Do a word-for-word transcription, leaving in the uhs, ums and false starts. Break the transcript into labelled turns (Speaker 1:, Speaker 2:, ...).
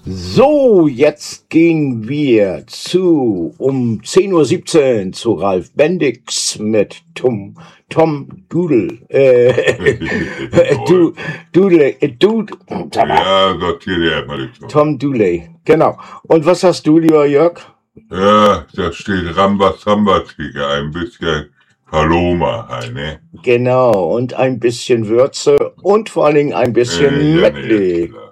Speaker 1: So, jetzt gehen wir zu um zehn Uhr siebzehn zu Ralf Bendix mit Tom, Tom Dudel. Äh, du, Dudel, äh, Dudel.
Speaker 2: Ja, sortier dir erstmal die Tom.
Speaker 1: Tom Dudley, genau. Und was hast du, lieber Jörg?
Speaker 2: Ja, da steht Rambazamba-Tiger, ein bisschen Paloma halt, ne?
Speaker 1: Genau, und ein bisschen Würze und vor allen Dingen ein bisschen
Speaker 2: Äh, ja,
Speaker 1: Medley.
Speaker 2: nee,